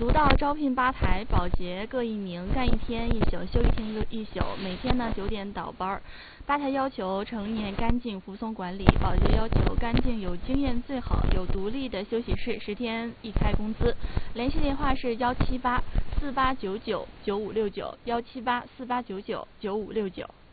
读到招聘吧台、保洁各1名，干1天1宿，休1天1宿，每天呢9点倒班。吧台要求成年、干净、服从管理；保洁要求干净、有经验最好，有独立的休息室，10天1开工资。联系电话是17848999569，17848999569。